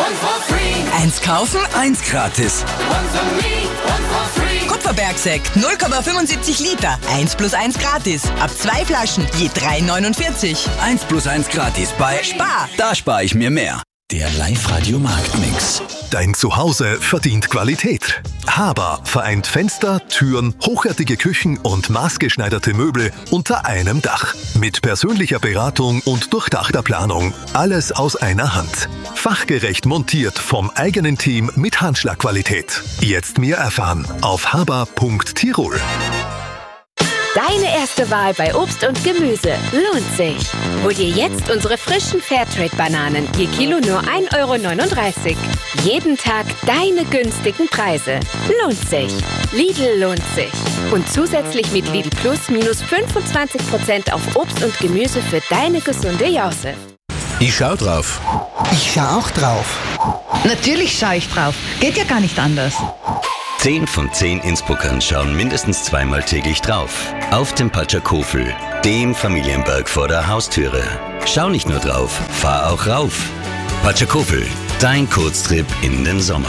Eins kaufen, eins gratis. Kupferbergsekt 0,75 Liter. 1 plus 1 gratis. Ab 2 Flaschen, je 3,49. 1 plus 1 gratis bei Spar. Da spare ich mir mehr. Der Live-Radio-Marktmix. Dein Zuhause verdient Qualität. Haber vereint Fenster, Türen, hochwertige Küchen und maßgeschneiderte Möbel unter einem Dach. Mit persönlicher Beratung und durchdachter Planung. Alles aus einer Hand. Fachgerecht montiert vom eigenen Team mit Handschlagqualität. Jetzt mehr erfahren auf haber.tirol. Deine erste Wahl bei Obst und Gemüse lohnt sich. Hol dir jetzt unsere frischen Fairtrade-Bananen, je Kilo nur 1,39 €. Jeden Tag deine günstigen Preise. Lohnt sich. Lidl lohnt sich. Und zusätzlich mit Lidl Plus minus 25% auf Obst und Gemüse für deine gesunde Jause. Ich schau drauf. Ich schau auch drauf. Natürlich schaue ich drauf. Geht ja gar nicht anders. 10 von 10 Innsbruckern schauen mindestens zweimal täglich drauf. Auf dem Patschakofel, dem Familienberg vor der Haustüre. Schau nicht nur drauf, fahr auch rauf. Patschakofel, dein Kurztrip in den Sommer.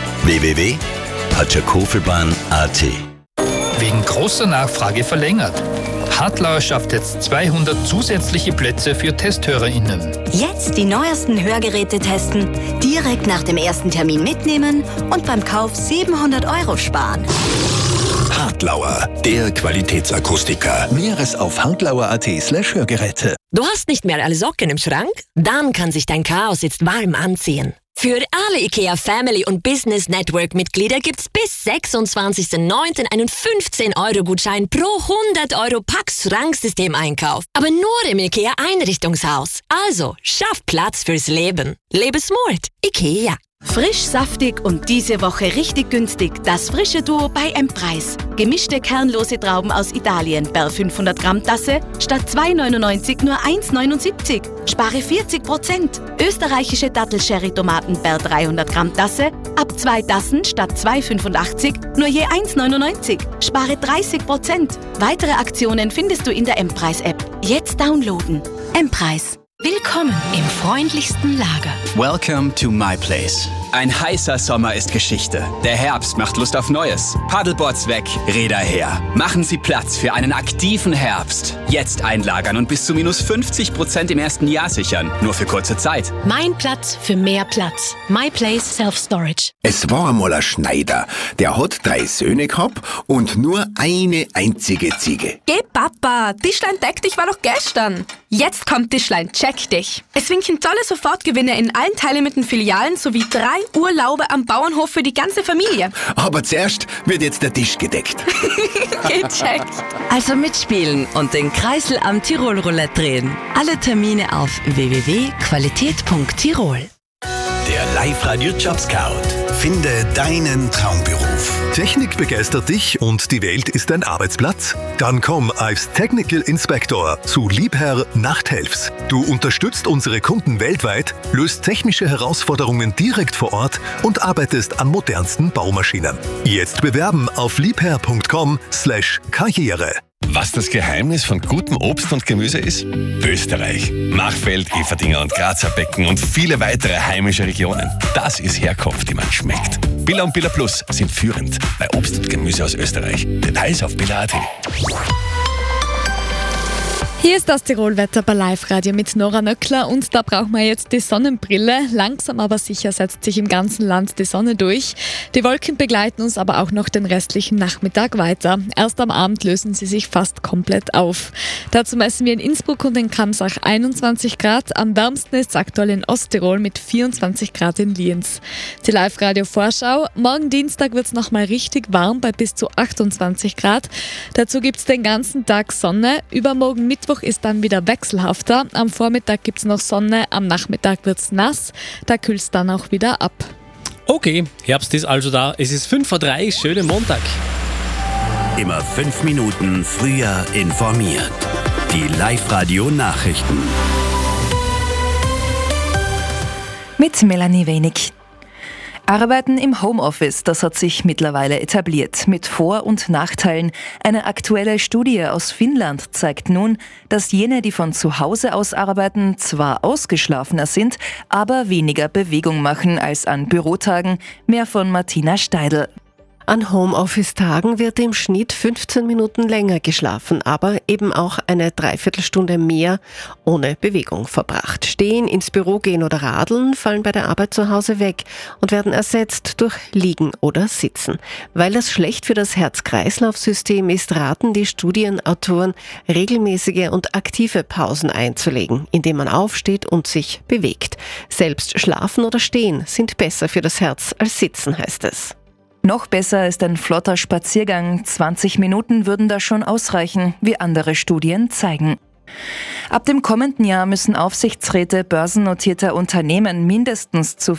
www.patschakofelbahn.at. Wegen großer Nachfrage verlängert. Hartlauer schafft jetzt 200 zusätzliche Plätze für TesthörerInnen. Jetzt die neuesten Hörgeräte testen, direkt nach dem ersten Termin mitnehmen und beim Kauf 700 € sparen. Hartlauer, der Qualitätsakustiker. Näheres auf hartlauer.at/Hörgeräte. Du hast nicht mehr alle Socken im Schrank? Dann kann sich dein Chaos jetzt warm anziehen. Für alle IKEA Family und Business Network Mitglieder gibt's bis 26.09. einen 15-€-Gutschein pro 100 € Pax-Schranksystem-Einkauf. Aber nur im IKEA Einrichtungshaus. Also, schaff Platz fürs Leben. Lebe smart. IKEA. Frisch, saftig und diese Woche richtig günstig. Das frische Duo bei M-Preis. Gemischte kernlose Trauben aus Italien per 500 Gramm Tasse statt 2,99 nur 1,79. Spare 40%. Österreichische Dattel-Sherry-Tomaten per 300 Gramm Tasse ab 2 Tassen statt 2,85 nur je 1,99. Spare 30%. Weitere Aktionen findest du in der M-Preis-App. Jetzt downloaden. M-Preis. Willkommen im freundlichsten Lager. Welcome to my place. Ein heißer Sommer ist Geschichte. Der Herbst macht Lust auf Neues. Paddleboards weg, Räder her. Machen Sie Platz für einen aktiven Herbst. Jetzt einlagern und bis zu minus 50% im ersten Jahr sichern. Nur für kurze Zeit. Mein Platz für mehr Platz. My Place Self-Storage. Es war einmal ein Schneider, der hat 3 Söhne gehabt und nur eine einzige Ziege. Geh Papa, Tischlein deck dich war doch gestern. Jetzt kommt Tischlein check dich. Es winken tolle Sofortgewinne in allen Teilnehmenden Filialen sowie 3 Urlaube am Bauernhof für die ganze Familie. Aber zuerst wird jetzt der Tisch gedeckt. Gecheckt. Also mitspielen und den Kreisel am Tirol Roulette drehen. Alle Termine auf www.qualität.tirol. Der Live-Radio Job Scout. Finde deinen Traumberuf. Technik begeistert dich und die Welt ist dein Arbeitsplatz? Dann komm als Technical Inspector zu Liebherr Nachthelfs. Du unterstützt unsere Kunden weltweit, löst technische Herausforderungen direkt vor Ort und arbeitest an modernsten Baumaschinen. Jetzt bewerben auf liebherr.com/Karriere. Was das Geheimnis von gutem Obst und Gemüse ist? Österreich. Machfeld, Everdinger und Grazer Becken und viele weitere heimische Regionen. Das ist Herkunft, die man schmeckt. Billa und Billa Plus sind führend bei Obst und Gemüse aus Österreich. Details auf billa.at. Hier ist das Tirolwetter bei Live-Radio mit Nora Nöckler und da brauchen wir jetzt die Sonnenbrille. Langsam aber sicher setzt sich im ganzen Land die Sonne durch. Die Wolken begleiten uns aber auch noch den restlichen Nachmittag weiter. Erst am Abend lösen sie sich fast komplett auf. Dazu messen wir in Innsbruck und in Kamsach 21 Grad. Am wärmsten ist es aktuell in Osttirol mit 24 Grad in Lienz. Die Live-Radio-Vorschau. Morgen Dienstag wird es nochmal richtig warm bei bis zu 28 Grad. Dazu gibt es den ganzen Tag Sonne. Übermorgen Mittwoch ist dann wieder wechselhafter. Am Vormittag gibt es noch Sonne, am Nachmittag wird es nass. Da kühlt es dann auch wieder ab. Okay, Herbst ist also da. Es ist 5:03 Uhr, schönen Montag. Immer 5 Minuten früher informiert. Die Live-Radio-Nachrichten. Mit Melanie Wenig. Arbeiten im Homeoffice, das hat sich mittlerweile etabliert, mit Vor- und Nachteilen. Eine aktuelle Studie aus Finnland zeigt nun, dass jene, die von zu Hause aus arbeiten, zwar ausgeschlafener sind, aber weniger Bewegung machen als an Bürotagen. Mehr von Martina Steidl. An Homeoffice-Tagen wird im Schnitt 15 Minuten länger geschlafen, aber eben auch eine Dreiviertelstunde mehr ohne Bewegung verbracht. Stehen, ins Büro gehen oder radeln fallen bei der Arbeit zu Hause weg und werden ersetzt durch Liegen oder Sitzen. Weil das schlecht für das Herz-Kreislauf-System ist, raten die Studienautoren, regelmäßige und aktive Pausen einzulegen, indem man aufsteht und sich bewegt. Selbst Schlafen oder Stehen sind besser für das Herz als Sitzen, heißt es. Noch besser ist ein flotter Spaziergang. 20 Minuten würden da schon ausreichen, wie andere Studien zeigen. Ab dem kommenden Jahr müssen Aufsichtsräte börsennotierter Unternehmen mindestens zu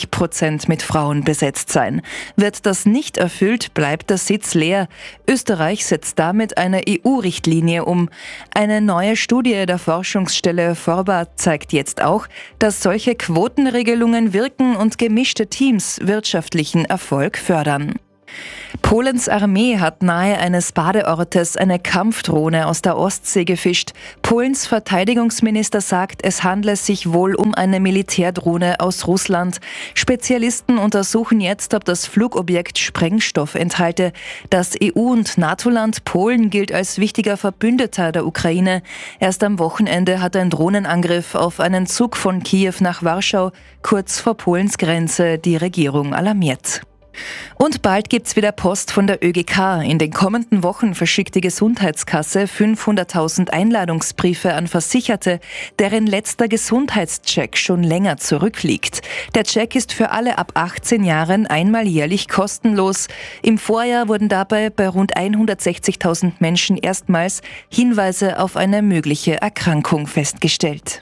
40% mit Frauen besetzt sein. Wird das nicht erfüllt, bleibt der Sitz leer. Österreich setzt damit eine EU-Richtlinie um. Eine neue Studie der Forschungsstelle Forba zeigt jetzt auch, dass solche Quotenregelungen wirken und gemischte Teams wirtschaftlichen Erfolg fördern. Polens Armee hat nahe eines Badeortes eine Kampfdrohne aus der Ostsee gefischt. Polens Verteidigungsminister sagt, es handle sich wohl um eine Militärdrohne aus Russland. Spezialisten untersuchen jetzt, ob das Flugobjekt Sprengstoff enthalte. Das EU- und NATO-Land Polen gilt als wichtiger Verbündeter der Ukraine. Erst am Wochenende hat ein Drohnenangriff auf einen Zug von Kiew nach Warschau, kurz vor Polens Grenze, die Regierung alarmiert. Und bald gibt's wieder Post von der ÖGK. In den kommenden Wochen verschickt die Gesundheitskasse 500.000 Einladungsbriefe an Versicherte, deren letzter Gesundheitscheck schon länger zurückliegt. Der Check ist für alle ab 18 Jahren einmal jährlich kostenlos. Im Vorjahr wurden dabei bei rund 160.000 Menschen erstmals Hinweise auf eine mögliche Erkrankung festgestellt.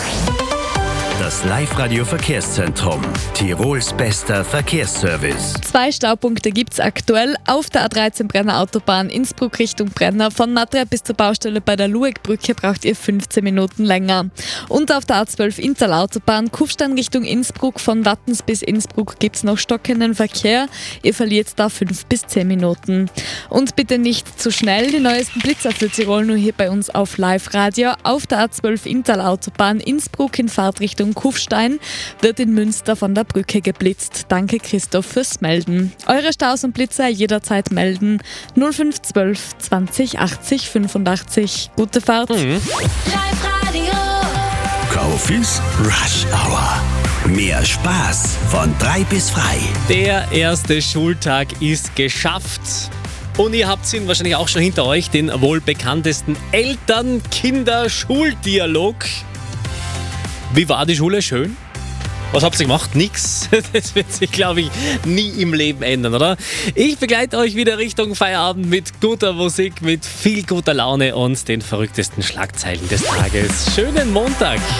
Das Live-Radio-Verkehrszentrum. Tirols bester Verkehrsservice. 2 Staupunkte gibt's aktuell auf der A13 Brenner Autobahn Innsbruck Richtung Brenner. Von Madrid bis zur Baustelle bei der Luegbrücke braucht ihr 15 Minuten länger. Und auf der A12 Interlautobahn Kufstein Richtung Innsbruck von Wattens bis Innsbruck gibt's noch stockenden Verkehr. Ihr verliert da 5 bis 10 Minuten. Und bitte nicht zu schnell. Die neuesten Blitzer für Tirol nur hier bei uns auf Live-Radio. Auf der A12 Interlautobahn Innsbruck in Fahrtrichtung Kufstein wird in Münster von der Brücke geblitzt. Danke Christoph fürs Melden. Eure Staus und Blitzer jederzeit melden. 0512 20 80 85. Gute Fahrt. Kofis Rush Hour. Mehr Spaß von 3 bis frei. Der erste Schultag ist geschafft. Und ihr habt ihn wahrscheinlich auch schon hinter euch, den wohl bekanntesten Eltern-Kinder-Schuldialog. Wie war die Schule? Schön? Was habt ihr gemacht? Nix. Das wird sich, glaube ich, nie im Leben ändern, oder? Ich begleite euch wieder Richtung Feierabend mit guter Musik, mit viel guter Laune und den verrücktesten Schlagzeilen des Tages. Schönen Montag!